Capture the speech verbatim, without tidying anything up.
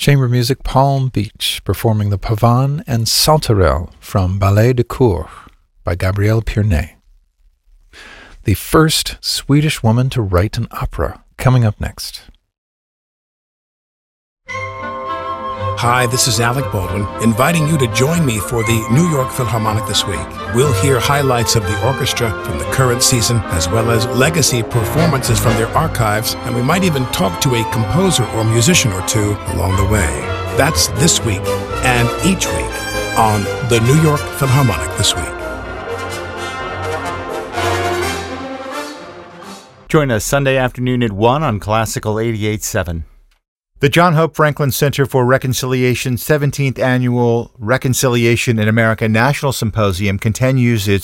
Chamber music, Palm Beach, performing the Pavane and Saltarelle from Ballet de Cour by Gabrielle Pierney. The first Swedish woman to write an opera, coming up next. Hi, this is Alec Baldwin, inviting you to join me for the New York Philharmonic this week. We'll hear highlights of the orchestra from the current season, as well as legacy performances from their archives, and we might even talk to a composer or musician or two along the way. That's this week and each week on the New York Philharmonic this week. Join us Sunday afternoon at one on Classical eighty-eight point seven. The John Hope Franklin Center for Reconciliation's seventeenth Annual Reconciliation in America National Symposium continues its